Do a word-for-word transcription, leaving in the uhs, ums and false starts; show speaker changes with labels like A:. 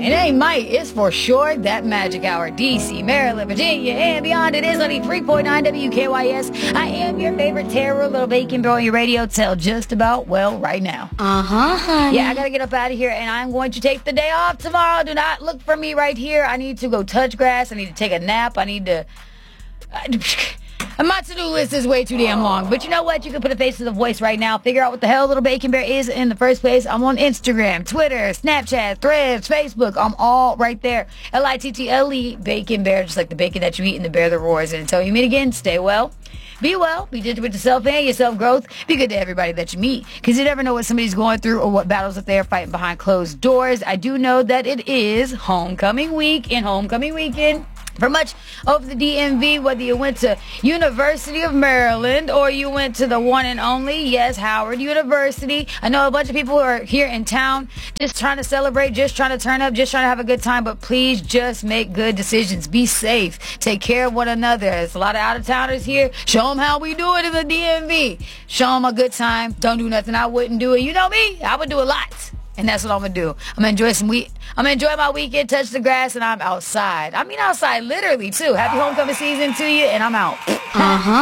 A: It ain't might, it's for sure that magic hour. D C, Maryland, Virginia, and beyond. It is on the three point nine W K Y S. I am your favorite terror, Little Bacon Bro on your radio till just about, well, right now.
B: Uh-huh, honey.
A: Yeah, I gotta get up out of here, and I'm going to take the day off tomorrow. Do not look for me right here. I need to go touch grass. I need to take a nap. I need to... My to-do list is way too damn long. But you know what? You can put a face to the voice right now. Figure out what the hell Little Bacon Bear is in the first place. I'm on Instagram, Twitter, Snapchat, Threads, Facebook. I'm all right there. L I T T L E, Bacon Bear, just like the bacon that you eat and the bear that roars. And until you meet again, stay well. Be well. Be gentle with yourself and your self-growth. Be good to everybody that you meet. Because you never know what somebody's going through or what battles that they're fighting behind closed doors. I do know that it is homecoming week and homecoming weekend. For much of the D M V, whether you went to University of Maryland or you went to the one and only, yes, Howard University. I know a bunch of people who are here in town just trying to celebrate, just trying to turn up, just trying to have a good time. But please just make good decisions. Be safe. Take care of one another. There's a lot of out-of-towners here. Show them how we do it in the D M V. Show them a good time. Don't do nothing I wouldn't do. You know me. I would do a lot. And that's what I'm going to do. I'm going to enjoy some week. I'm going to enjoy my weekend, touch the grass, and I'm outside. I mean outside literally, too. Happy homecoming season to you, and I'm out.
B: Uh-huh.